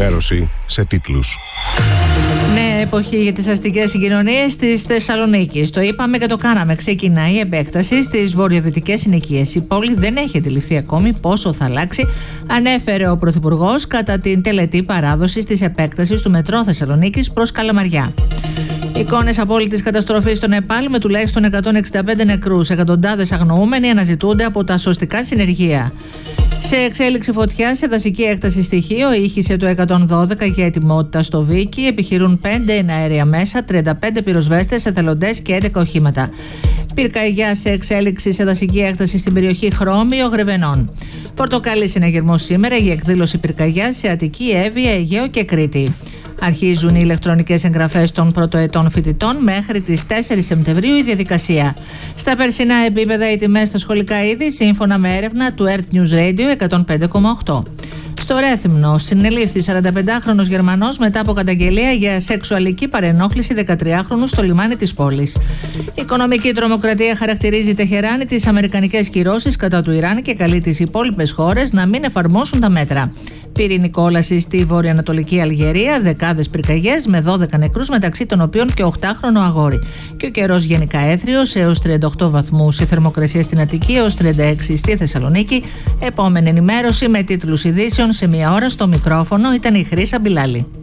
ενημέρωση σε τίτλους. Νέα εποχή για τις αστικές συγκοινωνίες της Θεσσαλονίκης. Το είπαμε και το κάναμε. Ξεκινάει η επέκταση στις βορειοδυτικές συνοικίες. Η πόλη δεν έχει αντιληφθεί ακόμη πόσο θα αλλάξει, ανέφερε ο Πρωθυπουργός κατά την τελετή παράδοσης της επέκτασης του μετρό Θεσσαλονίκης προς Καλαμαριά. Εικόνες απόλυτης καταστροφής στο Νεπάλ με τουλάχιστον 165 νεκρούς. Εκατοντάδες αγνοούμενοι αναζητούνται από τα σωστικά συνεργεία. Σε εξέλιξη φωτιά σε δασική έκταση στοιχείο, ήχησε το 112 για ετοιμότητα στο Βίκι. Επιχειρούν 5 εναέρια μέσα, 35 πυροσβέστες, εθελοντές και 11 οχήματα. Πυρκαγιά σε εξέλιξη σε δασική έκταση στην περιοχή Χρώμιο Γρεβενών. Πορτοκαλί συναγερμός σήμερα για εκδήλωση πυρκαγιά σε Αττική, Εύβοια, Αιγαίο και Κρήτη. Αρχίζουν οι ηλεκτρονικές εγγραφές των πρωτοετών φοιτητών μέχρι τις 4 Σεπτεμβρίου η διαδικασία. Στα περσινά επίπεδα οι τιμές στα σχολικά είδη, σύμφωνα με έρευνα του Earth News Radio 105,8. Στο Ρέθυμνο συνελήφθη 45χρονος Γερμανός μετά από καταγγελία για σεξουαλική παρενόχληση 13χρονου στο λιμάνι της πόλης. Η οικονομική τρομοκρατία χαρακτηρίζει η Τεχεράνη τις αμερικανικές κυρώσεις κατά του Ιράν και καλεί τις υπόλοιπες χώρες να μην εφαρμόσουν τα μέτρα. Πυρηνική κόλαση στη βορειοανατολική Αλγερία, δεκάδες πυρκαγιές με 12 νεκρούς, μεταξύ των οποίων και 8χρονο αγόρι. Και ο καιρός γενικά έθριος έως 38 βαθμούς. Η θερμοκρασία στην Αττική έως 36 στη Θεσσαλονίκη. Επόμενη ενημέρωση με τίτλους ειδήσεων σε μία ώρα στο μικρόφωνο ήταν η Χρύσα Μπιλάλη.